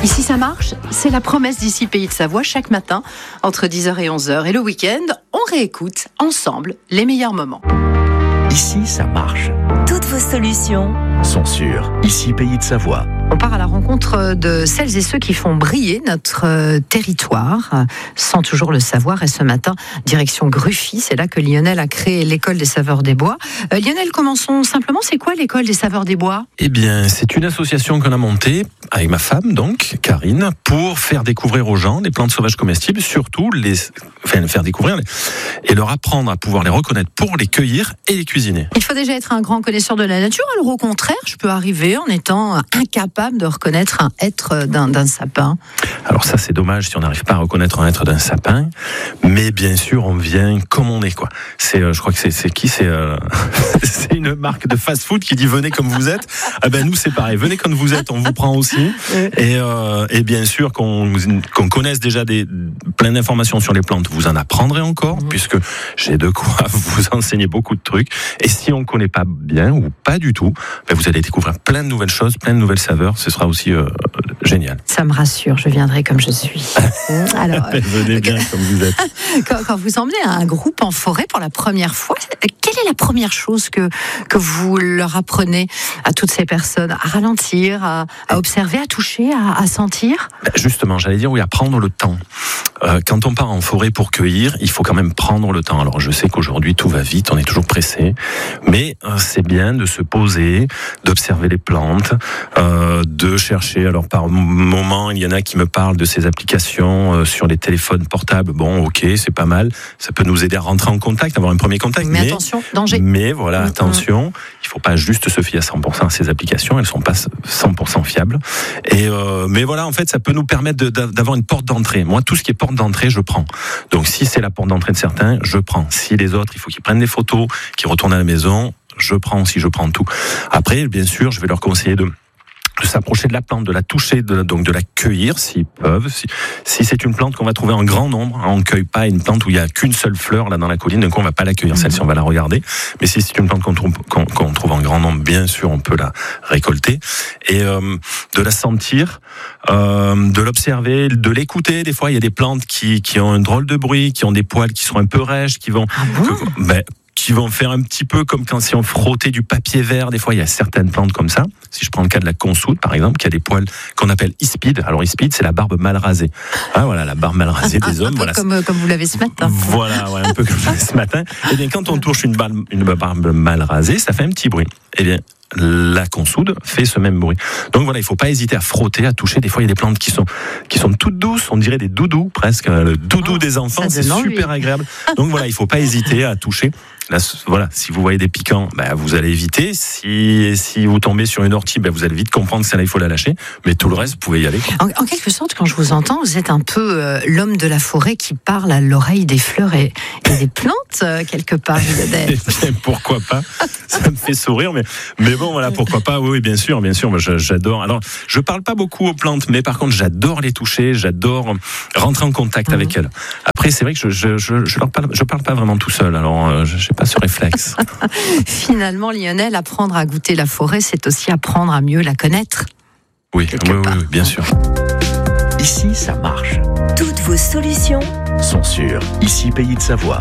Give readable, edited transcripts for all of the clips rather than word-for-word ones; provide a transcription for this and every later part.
Ici ça marche, c'est la promesse d'ici Pays de Savoie chaque matin entre 10h et 11h. Et le week-end, on réécoute ensemble les meilleurs moments. Ici ça marche. Toutes vos solutions sont sur Ici Pays de Savoie. On part à la rencontre de celles et ceux qui font briller notre territoire, sans toujours le savoir. Et ce matin, direction Gruffy, c'est là que Lionel a créé l'école des saveurs des bois. Lionel, commençons simplement. C'est quoi l'école des saveurs des bois ? Eh bien, c'est une association qu'on a montée avec ma femme, donc Karine, pour faire découvrir aux gens les plantes sauvages comestibles, surtout les faire découvrir et leur apprendre à pouvoir les reconnaître pour les cueillir et les cuisiner. Il faut déjà être un grand connaisseur de la nature. Alors au contraire, je peux arriver en étant incapable de reconnaître un être d'un sapin. Alors ça, c'est dommage si on n'arrive pas à reconnaître un être d'un sapin, mais bien sûr, on vient comme on est, quoi. C'est, je crois que c'est qui, c'est une marque de fast-food qui dit venez comme vous êtes. Ah ben nous, c'est pareil, venez comme vous êtes, on vous prend aussi. Et bien sûr qu'on connaisse déjà plein d'informations sur les plantes. Vous en apprendrez encore, puisque j'ai de quoi vous enseigner beaucoup de trucs. Et si on ne connaît pas bien ou pas du tout, ben vous allez découvrir plein de nouvelles choses, plein de nouvelles saveurs. Ce sera aussi génial. Ça me rassure, je viendrai comme je suis. Alors, venez bien comme vous êtes. Quand vous emmenez un groupe en forêt pour la première fois, quelle est la première chose que vous leur apprenez à toutes ces personnes ? À ralentir, à observer, à toucher, à sentir ? Justement, j'allais dire oui, à prendre le temps. Quand on part en forêt pour cueillir, il faut quand même prendre le temps. Alors je sais qu'aujourd'hui tout va vite, on est toujours pressé, mais c'est bien de se poser, d'observer les plantes, de chercher. Alors par moment, il y en a qui me parlent de ces applications sur les téléphones portables. Bon, ok, c'est pas mal. Ça peut nous aider à rentrer en contact, avoir un premier contact. Mais attention, danger. Mais voilà, attention, il faut pas juste se fier à 100% à ces applications. Elles sont pas 100% fiables. Mais voilà, en fait, ça peut nous permettre d'avoir une porte d'entrée. Moi, tout ce qui est porte d'entrée, je prends. Donc, si c'est la porte d'entrée de certains, je prends. Si les autres, il faut qu'ils prennent des photos, qu'ils retournent à la maison, je prends aussi, je prends tout. Après, bien sûr, je vais leur conseiller de s'approcher de la plante, de la toucher, donc de la cueillir s'ils peuvent. Si c'est une plante qu'on va trouver en grand nombre, on ne cueille pas une plante où il n'y a qu'une seule fleur là dans la colline, donc on ne va pas la cueillir, celle-ci on va la regarder. Mais si c'est une plante qu'on trouve en grand nombre, bien sûr on peut la récolter. Et de la sentir, de l'observer, de l'écouter. Des fois il y a des plantes qui ont un drôle de bruit, qui ont des poils qui sont un peu rêches, qui vont... qui vont faire un petit peu comme si on frottait du papier vert. Des fois, il y a certaines plantes comme ça. Si je prends le cas de la consoude, par exemple, qui a des poils qu'on appelle hispide. Alors, hispide, c'est la barbe mal rasée. Ah, voilà, la barbe mal rasée des hommes. Voilà. Comme vous l'avez ce matin. Voilà, ouais, un peu comme je l'avais ce matin. Et bien, quand on touche une barbe mal rasée, ça fait un petit bruit. Et bien, la consoude fait ce même bruit. Donc voilà, il faut pas hésiter à frotter, à toucher. Des fois, il y a des plantes qui sont toutes douces. On dirait des doudous, presque. Le doudou des enfants, c'est super agréable. Donc voilà, il faut pas hésiter à toucher. Là, voilà, si vous voyez des piquants, vous allez éviter. Si vous tombez sur une ortie, vous allez vite comprendre que celle-là, il faut la lâcher. Mais tout le reste, vous pouvez y aller. En quelque sorte, quand je vous entends, vous êtes un peu l'homme de la forêt qui parle à l'oreille des fleurs et des plantes, quelque part. Pourquoi pas ? Ça me fait sourire, mais bon, voilà, pourquoi pas ? Oui, bien sûr, moi, j'adore. Alors, je parle pas beaucoup aux plantes, mais par contre, j'adore les toucher, j'adore rentrer en contact avec elles. Après, c'est vrai que je parle pas vraiment tout seul. Alors, j'ai pas ce réflexe. Finalement, Lionel, apprendre à goûter la forêt, c'est aussi apprendre à mieux la connaître. Oui, bien sûr. Ici, ça marche. Toutes vos solutions sont sur Ici Pays de Savoie.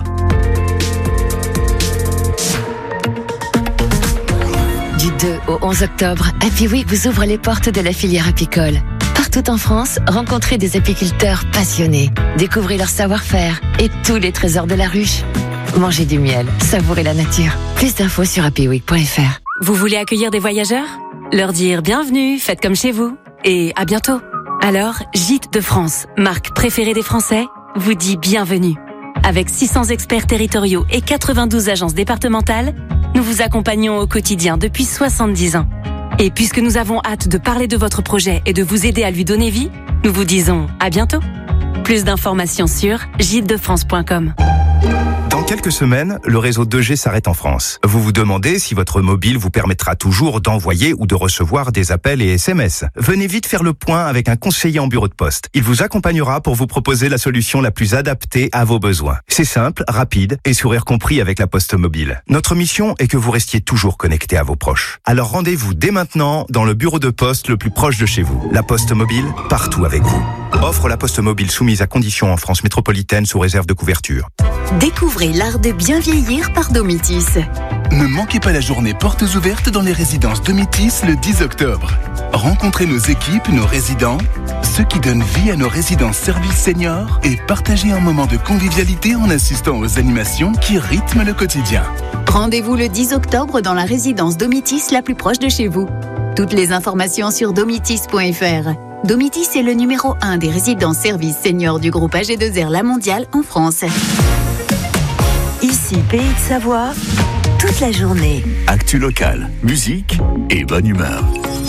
Du 2 au 11 octobre, Happy Week vous ouvre les portes de la filière apicole. Partout en France, rencontrez des apiculteurs passionnés. Découvrez leur savoir-faire et tous les trésors de la ruche. Mangez du miel, savourez la nature. Plus d'infos sur happyweek.fr. Vous voulez accueillir des voyageurs ? Leur dire bienvenue, faites comme chez vous. Et à bientôt. Alors, Gîtes de France, marque préférée des Français, vous dit bienvenue. Avec 600 experts territoriaux et 92 agences départementales, nous vous accompagnons au quotidien depuis 70 ans. Et puisque nous avons hâte de parler de votre projet et de vous aider à lui donner vie, nous vous disons à bientôt. Plus d'informations sur gîtesdefrance.com. Dans quelques semaines, le réseau 2G s'arrête en France. Vous vous demandez si votre mobile vous permettra toujours d'envoyer ou de recevoir des appels et SMS. Venez vite faire le point avec un conseiller en bureau de poste. Il vous accompagnera pour vous proposer la solution la plus adaptée à vos besoins. C'est simple, rapide et sourire compris avec la Poste Mobile. Notre mission est que vous restiez toujours connecté à vos proches. Alors rendez-vous dès maintenant dans le bureau de poste le plus proche de chez vous. La Poste Mobile, partout avec vous. Offre la Poste Mobile soumise à conditions en France métropolitaine sous réserve de couverture. Découvrez l'art de bien vieillir par Domitis. Ne manquez pas la journée portes ouvertes dans les résidences Domitis le 10 octobre. Rencontrez nos équipes, nos résidents, ceux qui donnent vie à nos résidences services seniors et partagez un moment de convivialité en assistant aux animations qui rythment le quotidien. Rendez-vous le 10 octobre dans la résidence Domitis la plus proche de chez vous. Toutes les informations sur domitis.fr. Domitis est le numéro 1 des résidences services seniors du groupe AG2R La Mondiale en France. Ici, Pays de Savoie, toute la journée. Actu locale, musique et bonne humeur.